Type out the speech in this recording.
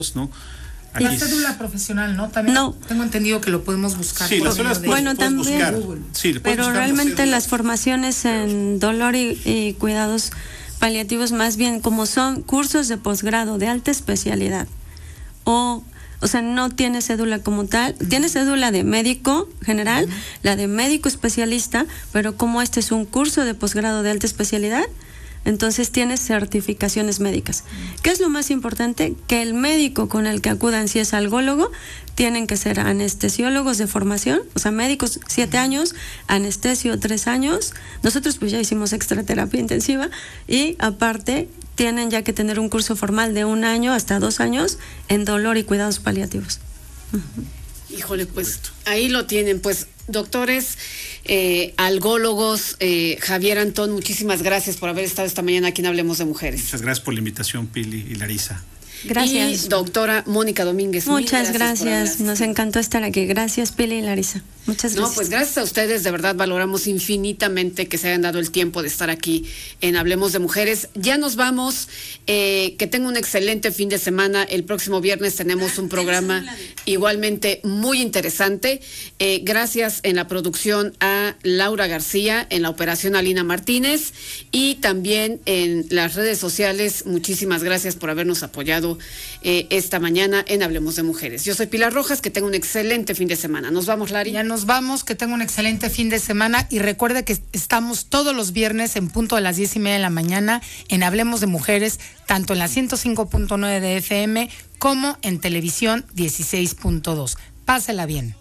¿no? Aquí la cédula profesional, ¿no? También no. Tengo entendido que lo podemos buscar. Sí, las cédulas bueno, también, sí, pero realmente las formaciones en dolor y cuidados paliativos más bien como son cursos de posgrado de alta especialidad o sea, no tiene cédula como tal, tiene cédula de médico general, la de médico especialista, pero como este es un curso de posgrado de alta especialidad, entonces tiene certificaciones médicas. ¿Qué es lo más importante? Que el médico con el que acudan, si es algólogo, tienen que ser anestesiólogos de formación, o sea, médicos 7 años, anestesio 3 años. Nosotros pues ya hicimos extraterapia intensiva y aparte tienen ya que tener un curso formal de 1 año hasta 2 años en dolor y cuidados paliativos. Híjole, pues ahí lo tienen, pues doctores, algólogos, Javier Antón, muchísimas gracias por haber estado esta mañana aquí en Hablemos de Mujeres. Muchas gracias por la invitación, Pili y Larisa. Gracias. Y doctora Mónica Domínguez. Muchas gracias. Nos encantó estar aquí. Gracias, Pili y Larisa. Muchas gracias. No, pues gracias a ustedes, de verdad valoramos infinitamente que se hayan dado el tiempo de estar aquí en Hablemos de Mujeres. Ya nos vamos, que tengan un excelente fin de semana. El próximo viernes tenemos un programa igualmente muy interesante. Gracias en la producción a Laura García, en la operación a Lina Martínez y también en las redes sociales. Muchísimas gracias por habernos apoyado esta mañana en Hablemos de Mujeres. Yo soy Pilar Rojas, que tenga un excelente fin de semana. Nos vamos, Lari. Ya nos vamos, que tenga un excelente fin de semana y recuerde que estamos todos los viernes en punto de las 10:30 de la mañana en Hablemos de Mujeres, tanto en la 105.9 de FM como en televisión 16.2. Pásela bien.